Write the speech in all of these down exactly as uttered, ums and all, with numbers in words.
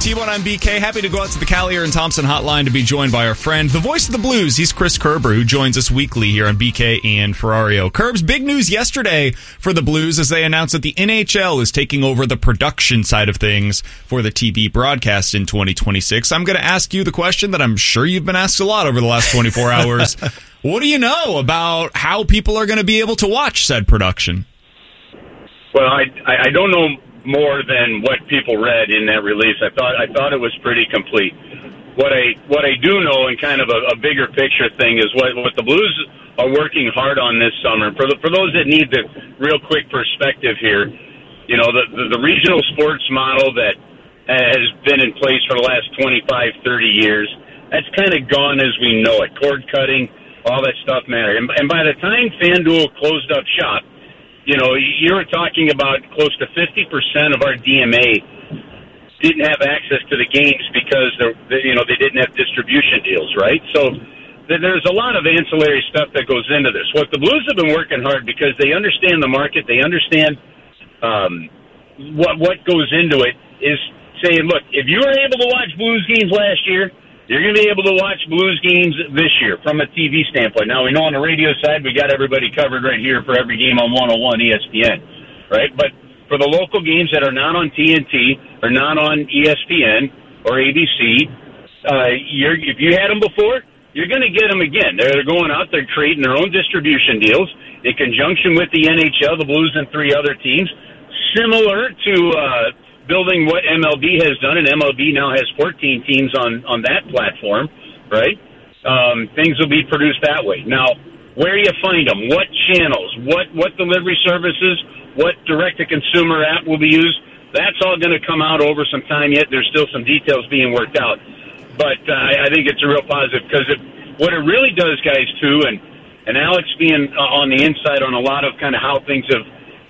T one on B K. Happy to go out to the Callier and Thompson hotline to be joined by our friend, the voice of the Blues. He's Chris Kerber, who joins us weekly here on B K and Ferrario. Kerbs, big news yesterday for the Blues as they announced that the N H L is taking over the production side of things for the T V broadcast in twenty twenty-six. I'm going to ask you the question that I'm sure you've been asked a lot over the last twenty-four hours. What do you know about how people are going to be able to watch said production? Well, I, I don't know more than what people read in that release. I thought I thought it was pretty complete. What I what I do know, and kind of a, a bigger picture thing, is what what the Blues are working hard on this summer. For the, for those that need the real quick perspective here, you know, the, the the regional sports model that has been in place for the last twenty-five, thirty years, that's kind of gone as we know it. Cord cutting, all that stuff mattered. And, and by the time FanDuel closed up shop, you know, you were talking about close to fifty percent of our D M A didn't have access to the games because, they're, you know, they didn't have distribution deals, right? So there's a lot of ancillary stuff that goes into this. What the Blues have been working hard because they understand the market, they understand um, what what goes into it, is saying, look, if you were able to watch Blues games last year, you're going to be able to watch Blues games this year from a T V standpoint. Now, we know on the radio side, we got everybody covered right here for every game on one oh one E S P N, right? But for the local games that are not on T N T or not on E S P N or A B C, uh, you're, if you had them before, you're going to get them again. They're going out, they're creating their own distribution deals in conjunction with the N H L, the Blues, and three other teams, similar to uh, building what M L B has done, and M L B now has fourteen teams on, on that platform, right? Um, things will be produced that way. Now, where do you find them? What channels? What what delivery services? What direct-to-consumer app will be used? That's all going to come out over some time yet. There's still some details being worked out. But uh, I think it's a real positive because it, what it really does, guys, too, and, and Alex being on the inside on a lot of kind of how things have,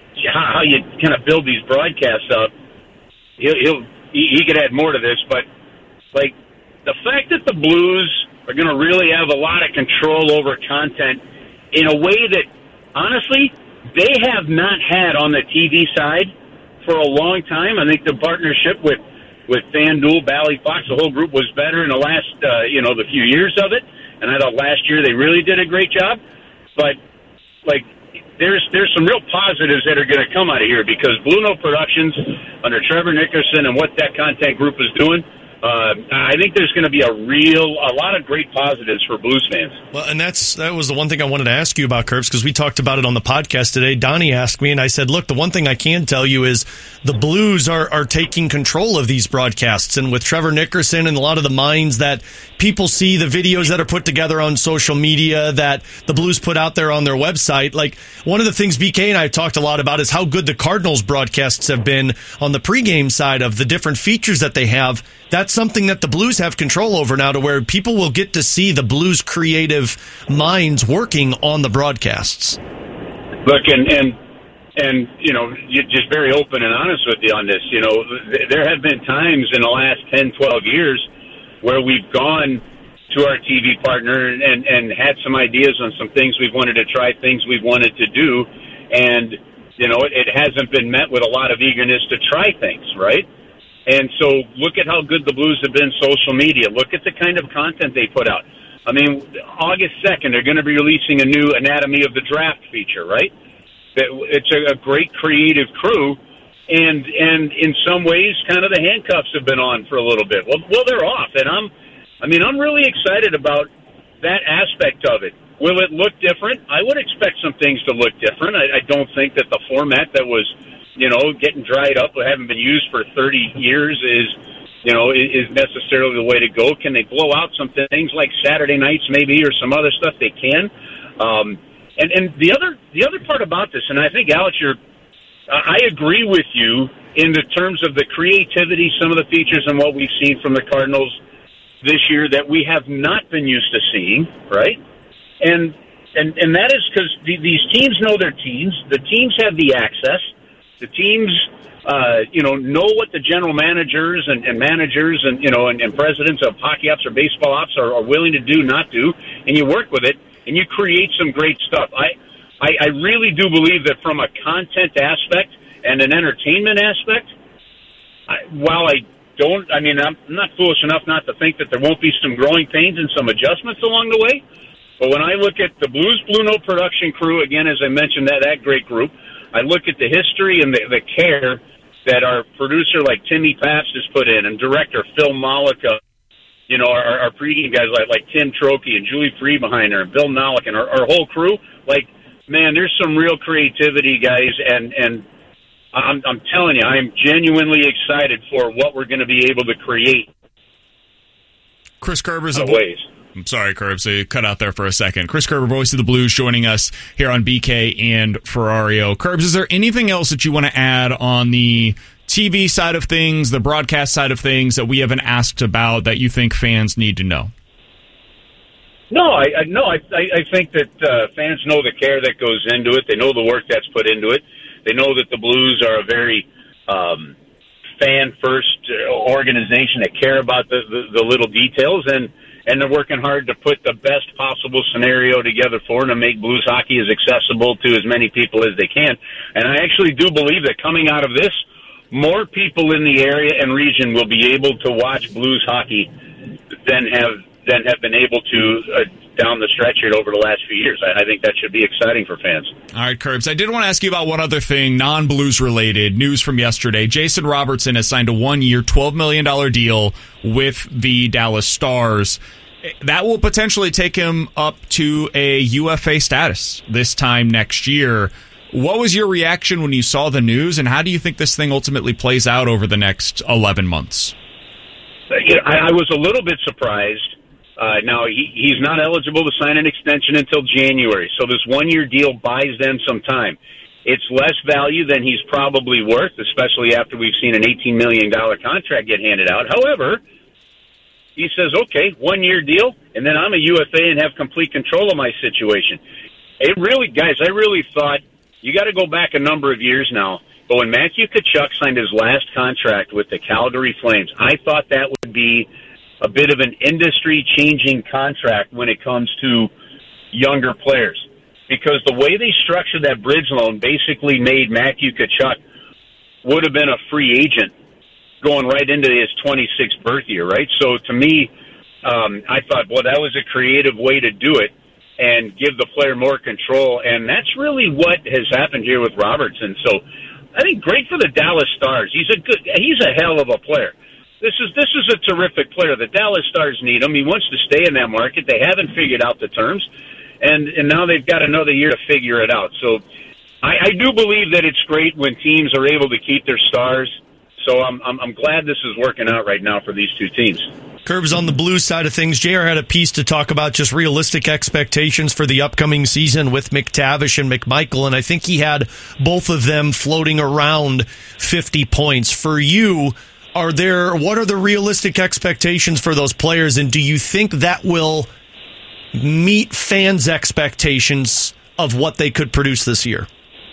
how you kind of build these broadcasts up, He'll, he'll he, he could add more to this, but like the fact that the Blues are going to really have a lot of control over content in a way that, honestly, they have not had on the T V side for a long time. I think the partnership with with FanDuel, Bally Fox, the whole group was better in the last uh, you know the few years of it, and I thought last year they really did a great job. But like. There's there's some real positives that are going to come out of here because Blue Note Productions under Trevor Nickerson and what that content group is doing, uh, I think there's going to be a real a lot of great positives for Blues fans. Well, and that's that was the one thing I wanted to ask you about, Kerbs, because we talked about it on the podcast today. Donnie asked me, and I said, look, the one thing I can tell you is the Blues are, are taking control of these broadcasts, and with Trevor Nickerson and a lot of the minds that people see, the videos that are put together on social media that the Blues put out there on their website. Like, one of the things B K and I have talked a lot about is how good the Cardinals broadcasts have been on the pregame side of the different features that they have. That's something that the Blues have control over now, to where people will get to see the Blues' creative minds working on the broadcasts. Look, and, and, and you know, you're just very open and honest with you on this. You know, there have been times in the last ten, twelve years where we've gone to our T V partner and, and had some ideas on some things we've wanted to try, things we've wanted to do, and, you know, it, it hasn't been met with a lot of eagerness to try things, right? And so look at how good the Blues have been social media. Look at the kind of content they put out. I mean, August second, they're going to be releasing a new Anatomy of the Draft feature, right? It's a, a great creative crew. And and in some ways, kind of the handcuffs have been on for a little bit. Well, well, they're off, and I'm, I mean, I'm really excited about that aspect of it. Will it look different? I would expect some things to look different. I, I don't think that the format that was, you know, getting dried up, or haven't been used for thirty years, is, you know, is necessarily the way to go. Can they blow out some things like Saturday nights, maybe, or some other stuff? They can. Um, and and the other the other part about this, and I think, Alex, you're. I agree with you in the terms of the creativity, some of the features, and what we've seen from the Cardinals this year that we have not been used to seeing, right? And and and that is because the, these teams know their teams. The teams have the access. The teams, uh, you know, know what the general managers and, and managers and, you know, and, and presidents of hockey ops or baseball ops are, are willing to do, not do, and you work with it, and you create some great stuff. I I, I really do believe that from a content aspect and an entertainment aspect, I, while I don't, I mean, I'm not foolish enough not to think that there won't be some growing pains and some adjustments along the way. But when I look at the Blues Blue Note production crew, again, as I mentioned, that, that great group, I look at the history and the, the care that our producer like Timmy Pabst has put in, and director Phil Malika, you know, our, our pregame guys like, like Tim Trokey and Julie Friedbeiner and Bill Nowak and our, our whole crew. Like, man, there's some real creativity, guys, and, and I'm, I'm telling you, I'm genuinely excited for what we're going to be able to create. Chris Kerber's a ways. I'm sorry, Curb, so you cut out there for a second. Chris Kerber, voice of the Blues, joining us here on B K and Ferrario. Curbs, is there anything else that you want to add on the T V side of things, the broadcast side of things that we haven't asked about that you think fans need to know? No, I, I no, I, I think that uh, fans know the care that goes into it. They know the work that's put into it. They know that the Blues are a very um, fan-first organization that care about the, the, the little details, and and they're working hard to put the best possible scenario together for them to make Blues hockey as accessible to as many people as they can. And I actually do believe that coming out of this, more people in the area and region will be able to watch Blues hockey than have than have been able to uh, down the stretch here over the last few years. I, I think that should be exciting for fans. All right, Curbs, I did want to ask you about one other thing, non-Blues related, news from yesterday. Jason Robertson has signed a one-year, twelve million dollars deal with the Dallas Stars. That will potentially take him up to a U F A status this time next year. What was your reaction when you saw the news, and how do you think this thing ultimately plays out over the next eleven months? I, I was a little bit surprised. Uh, now, he, he's not eligible to sign an extension until January, so this one-year deal buys them some time. It's less value than he's probably worth, especially after we've seen an eighteen million dollars contract get handed out. However, he says, okay, one-year deal, and then I'm a U F A and have complete control of my situation. It really, guys, I really thought, you got to go back a number of years now, but when Matthew Tkachuk signed his last contract with the Calgary Flames, I thought that would be a bit of an industry-changing contract when it comes to younger players. Because the way they structured that bridge loan basically made Matthew Tkachuk would have been a free agent going right into his twenty-sixth birth year, right? So to me, um, I thought, well, that was a creative way to do it and give the player more control. And that's really what has happened here with Robertson. So I think great for the Dallas Stars. He's a good, he's a hell of a player. This is this is a terrific player. The Dallas Stars need him. He wants to stay in that market. They haven't figured out the terms, and and now they've got another year to figure it out. So I, I do believe that it's great when teams are able to keep their stars. So I'm, I'm I'm glad this is working out right now for these two teams. Curbs, on the Blues side of things, J R had a piece to talk about just realistic expectations for the upcoming season with McTavish and McMichael, and I think he had both of them floating around fifty points. For you, are there what are the realistic expectations for those players, and do you think that will meet fans' expectations of what they could produce this year?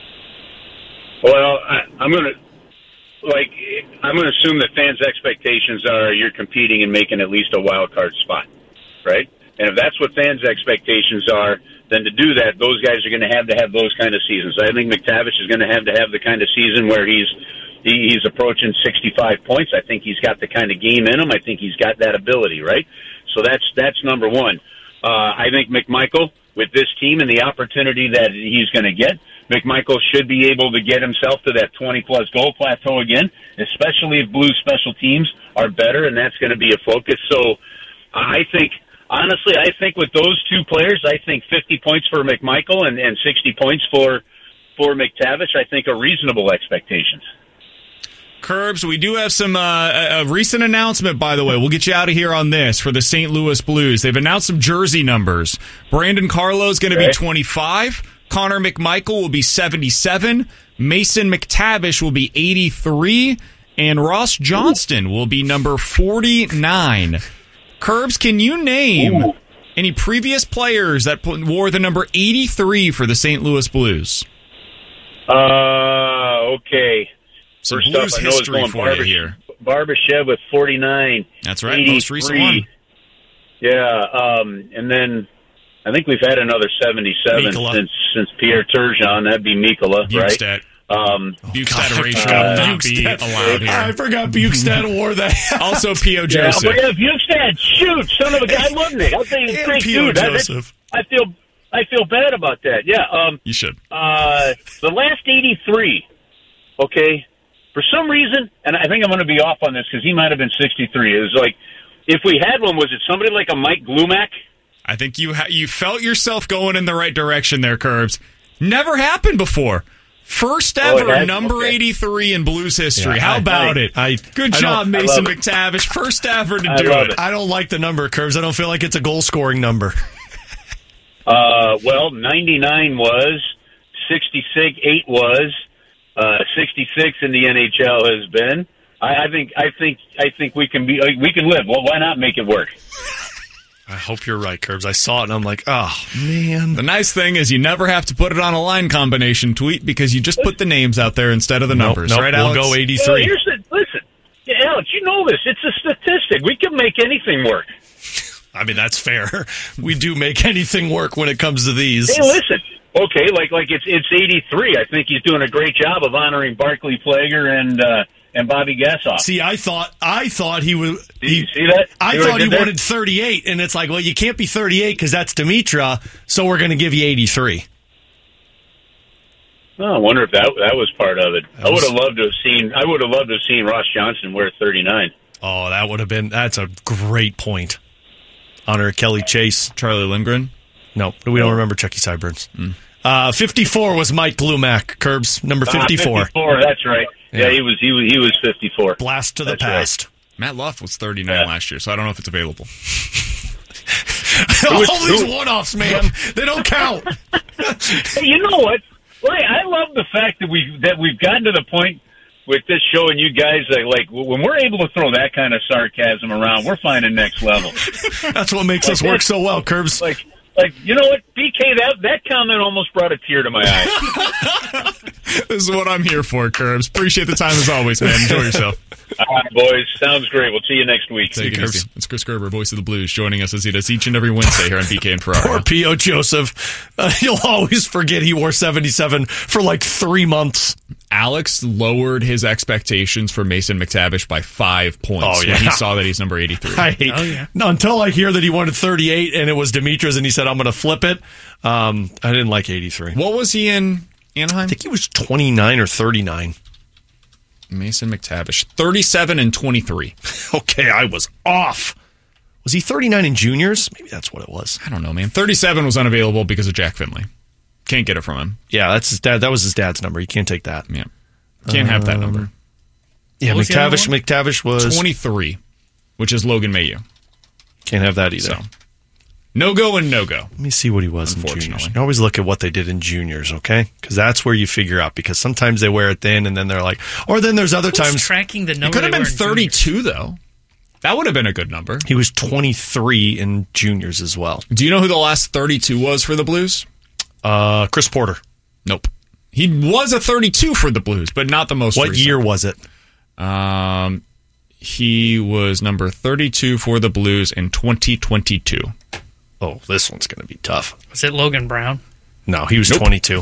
Well, I, I'm going to like I'm going to assume that fans' expectations are you're competing and making at least a wild card spot, right? And if that's what fans' expectations are, then to do that, those guys are going to have to have those kind of seasons. I think McTavish is going to have to have the kind of season where he's he, he's approaching sixty-five points. I think he's got the kind of game in him. I think he's got that ability, right? So that's that's number one. Uh, I think McMichael, with this team and the opportunity that he's going to get, McMichael should be able to get himself to that twenty-plus goal plateau again, especially if Blues special teams are better, and that's going to be a focus. So I think, honestly, I think with those two players, I think fifty points for McMichael and, and sixty points for for McTavish, I think are reasonable expectations. Curbs, we do have some uh, a recent announcement, by the way. We'll get you out of here on this for the Saint Louis Blues. They've announced some jersey numbers. Brandon Carlo is going to okay. be twenty-five. Connor McMichael will be seventy-seven. Mason McTavish will be eighty-three. And Ross Johnston Ooh. will be number forty-nine. Curbs, can you name Ooh. any previous players that wore the number eighty-three for the Saint Louis Blues? Uh, okay. Some First Blues up, I know history it's going for Barbish- you here. Barbashev with forty-nine. That's right, most recent one. Yeah, um, and then I think we've had another seventy-seven Mikkola. since since Pierre Turgeon. That'd be Mikkola, right? Um, Bukestad erasure uh, will not be Bukestad. allowed here. I forgot Bukestad wore that. Also, P O. yeah, Joseph. but yeah, Bukestad, shoot, son of a guy, wasn't it? I think it's And great, P O. dude. I, Joseph. I feel, I feel bad about that. Yeah. Um, You should. uh, the last eighty-three. Okay. For some reason, and I think I'm going to be off on this because he might have been sixty-three. It was like, if we had one, was it somebody like a Mike Glumac? I think you ha- you felt yourself going in the right direction there, Curbs. Never happened before. First Oh, ever it has? number Okay. eighty-three in Blues history. Yeah, How I- about I- it? I- Good I job, don't- I Mason love it. McTavish. First ever to I do love it. it. I don't like the number, Curves. I don't feel like it's a goal-scoring number. Uh, well, ninety-nine was, sixty-six, eight was, uh, sixty-six in the N H L has been. I, I think, I think, I think we can be, we can live. Well, why not make it work? I hope you're right, Curbs. I saw it, and I'm like, oh, man. The nice thing is you never have to put it on a line combination tweet because you just put the names out there instead of the Nope, numbers, nope, right, we'll Alex? go Well, eighty-three. here's the, listen, yeah, Alex, you know this. It's a statistic. We can make anything work. I mean, that's fair. We do make anything work when it comes to these. Hey, listen. Okay, like like it's it's eighty-three. I think he's doing a great job of honoring Barclay Plager and uh, and Bobby Gassoff. See, I thought I thought he was. Do you He, see that? I See what thought he did there? wanted thirty-eight, and it's like, well, you can't be thirty-eight because that's Dimitra, so we're going to give you eighty-three. Oh, I wonder if that that was part of it. I was- would have loved to have seen. I would have loved to have seen Ross Johnson wear thirty-nine. Oh, that would have been. That's a great point. Honor Kelly Chase. Charlie Lindgren. No, we don't remember Chucky Sideburns. Uh, fifty-four was Mike Glumac. Curbs number fifty-four. Ah, fifty-four. That's right. Yeah. Yeah. he was. He was. He was fifty-four. Blast to the That's right. past. Matt Luff was thirty-nine Yeah. last year, so I don't know if it's available. All these one-offs, man, they don't count. Hey, you know what? Right, I love the fact that we that we've gotten to the point with this show and you guys that like when we're able to throw that kind of sarcasm around, we're finding next level. That's what makes us work so well, Curbs. Like, like you know what, B K, that that comment almost brought a tear to my eye. This is what I'm here for, Curbs. Appreciate the time as always, man. Enjoy yourself. All right, boys, sounds great. We'll see you next week. Take it Curbs. easy. It's Chris Gerber, voice of the Blues, joining us as he does each and every Wednesday here on B K and Ferrari. Poor P O. Joseph. Uh, he'll always forget he wore seventy-seven for like three months. Alex lowered his expectations for Mason McTavish by five points Oh, yeah. when he saw that he's number eighty-three. I hate, Oh, yeah. no, until I hear that he wanted thirty-eight and it was Dimitra's and he said, I'm going to flip it. Um, I didn't like eighty-three. What was he in Anaheim? I think he was twenty-nine or thirty-nine. Mason McTavish, thirty-seven and twenty-three. Okay, I was off. Was he thirty-nine in juniors? Maybe that's what it was. I don't know, man. thirty-seven was unavailable because of Jack Finley. Can't get it from him. Yeah, that's his dad. That was his dad's number. You can't take that. Yeah. Can't have that number. Yeah, What was the other McTavish. one? McTavish was twenty-three, which is Logan Mayu. can't have that either. So, no go and no go. Let me see what he was in Unfortunately. juniors. You always look at what they did in juniors, okay? Because that's where you figure out. Because sometimes they wear it thin, and then they're like, or then there's other Who's times tracking the It number? could have they been were in thirty-two, though. That would have been a good number. he was twenty-three in juniors as well. Do you know who the last thirty-two was for the Blues? Uh, Chris Porter. Nope. He was a thirty-two for the Blues, but not the most What recent. year was it? Um, he was number thirty-two for the Blues in twenty twenty-two. Oh, this one's going to be tough. juniors. Was it Logan Brown? No, he was Nope. twenty-two.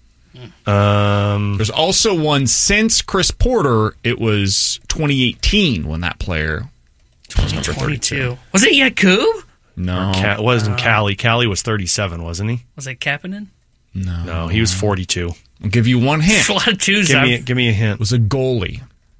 Um, There's also one since Chris Porter. It was twenty eighteen when that player was number thirty-two. twenty-two. Was it Yakub? No, Ca- it wasn't Cali. Cali was thirty-seven, wasn't he? Was it Kapanen? no. No, he was forty-two. I'll give you one hint. There's a lot of twos. Give me, I'm give me a hint. It was a goalie.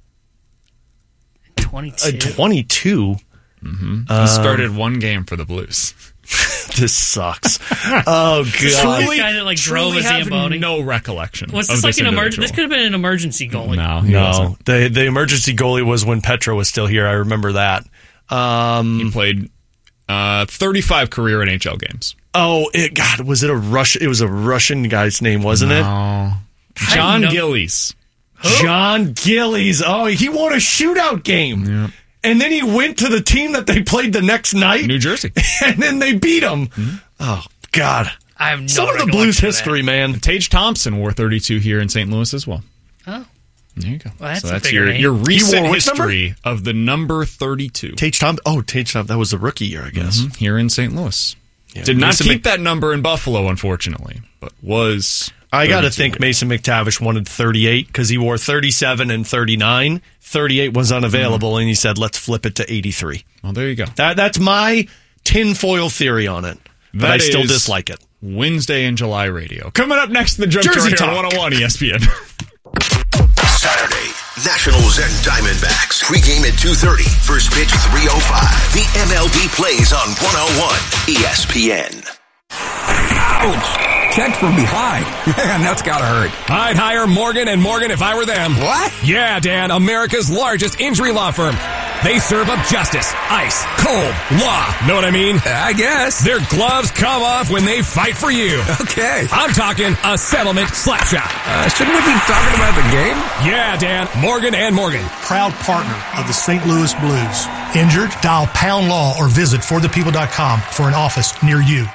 twenty-two. A twenty-two. He started one game for the Blues. This sucks. Oh god. Truly- guy that, like, drove truly a have Zamboni? no recollection. was of this like an emergency? individual. This could have been an emergency goalie. No, he No, wasn't. the the emergency goalie was when Petra was still here. I remember that. Um, He played uh, thirty-five career N H L games. oh, it, God, was it a Russian? It was a Russian guy's name, wasn't it? Oh, John know- Gillies. John Gillies. Oh, he won a shootout game, and then he went to the team that they played the next night, New Jersey. and then they beat him. Oh God, I have no some of the recollection Blues of that. history, man. Tage Thompson wore thirty-two here in Saint Louis as well. Oh, There you go. Well, that's so a that's bigger your, name. your recent wore which number? history of the number thirty-two Tage Tom. Oh, Tage Tom. That was the rookie year, I guess. here in Saint Louis. Yeah. Did not Mason keep Mc- that number in Buffalo, unfortunately, but was I got to think Mason McTavish wanted thirty-eight because he wore thirty-seven and thirty-nine. thirty-eight was unavailable, mm-hmm. and he said, let's flip it to eighty-three. Well, there you go. That, that's my tinfoil theory on it, but that I still dislike it. Wednesday in July radio. Coming up next, the Jump Jersey Shore Talk. one oh one E S P N. Saturday, Nationals and Diamondbacks. Pregame at two thirty. First pitch three oh five. The M L B plays on one oh one E S P N. Ouch! Checked from behind. Man, that's gotta hurt. I'd hire Morgan and Morgan if I were them. What? Yeah, Dan, America's largest injury law firm. They serve up justice, ice, cold, law. Know what I mean? I guess. Their gloves come off when they fight for you. Okay. I'm talking a settlement slap shot. Uh, shouldn't we be talking about the game? Yeah, Dan, Morgan and Morgan. Proud partner of the Saint Louis Blues. Injured? Dial Pound Law or visit for the people dot com for an office near you.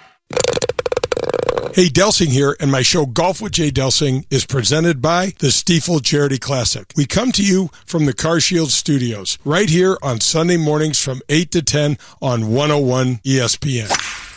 Hey, Delsing here, and my show Golf with Jay Delsing is presented by the Stiefel Charity Classic. We come to you from the CarShield Studios, right here on Sunday mornings from eight to ten on one oh one E S P N.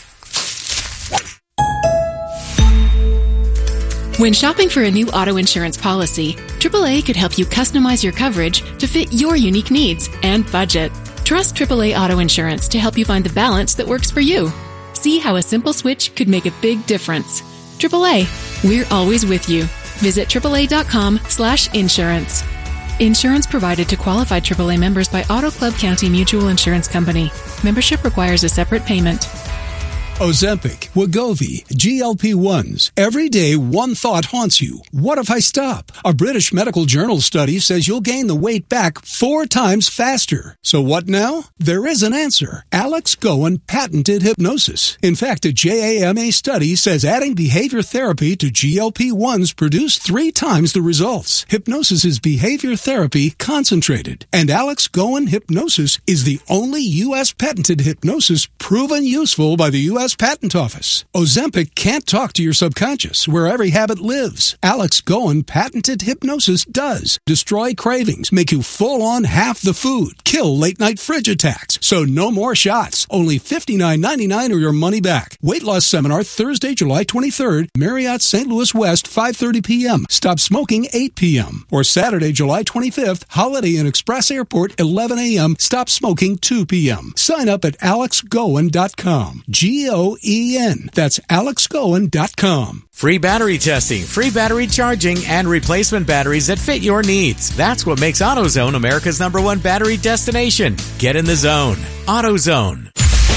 When shopping for a new auto insurance policy, triple A could help you customize your coverage to fit your unique needs and budget. Trust triple A Auto Insurance to help you find the balance that works for you. See how a simple switch could make a big difference. triple A, we're always with you. Visit triple A dot com slash insurance. Insurance provided to qualified triple A members by Auto Club County Mutual Insurance Company. Membership requires a separate payment. Ozempic, Wegovy, G L P ones. Every day, one thought haunts you. What if I stop? A British Medical Journal study says you'll gain the weight back four times faster. So what now? There is an answer. Alex Goen patented hypnosis. In fact, a J A M A study says adding behavior therapy to G L P ones produced three times the results. Hypnosis is behavior therapy concentrated. And Alex Goen Hypnosis is the only U S patented hypnosis proven useful by the U S Patent Office. Ozempic can't talk to your subconscious, where every habit lives. Alex Goen patented hypnosis does. Destroy cravings, make you full on half the food, kill late-night fridge attacks. So no more shots. Only fifty-nine ninety-nine or your money back. Weight loss seminar Thursday, July twenty-third, Marriott Saint Louis West, five thirty p.m. Stop smoking, eight p.m. Or Saturday, July twenty-fifth, Holiday Inn Express Airport, eleven a.m. Stop smoking, two p.m. Sign up at alex goen dot com. G O E N. That's alex goen dot com. Free battery testing, free battery charging, and replacement batteries that fit your needs. That's what makes AutoZone America's number one battery destination. Get in the zone. AutoZone.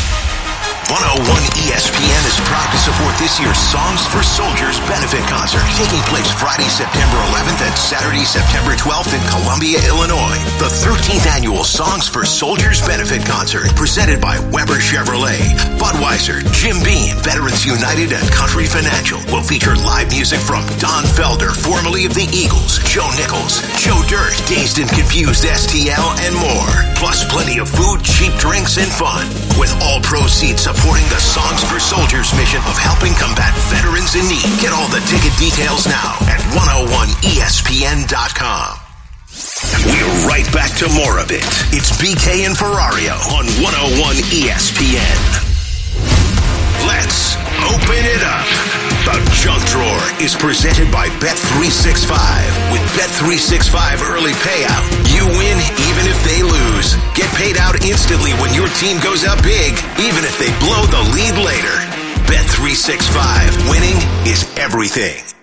one oh one E S P N is proud to support this year's Songs for Soldiers benefit concert, taking place Friday, September eleventh and Saturday, September twelfth in Columbia, Illinois. The thirteenth annual Songs for Soldiers benefit concert, presented by Weber Chevrolet, Budweiser, Jim Beam, Veterans United, and Country Financial, will feature live music from Don Felder, formerly of the Eagles, Joe Nichols, Joe Dirt, Dazed and Confused S T L, and more. Plus plenty of food, cheap drinks, and fun, with all proceeds supporting the Songs for Soldiers mission of helping combat veterans in need. Get all the ticket details now at one oh one E S P N dot com. We're right back to more of it. It's B K and Ferrario on one oh one E S P N. Let's open it up. The Junk Drawer is presented by Bet three sixty-five. With Bet three sixty-five early payout, you win even if they lose. Get paid out instantly when your team goes up big, even if they blow the lead later. Bet three sixty-five. Winning is everything.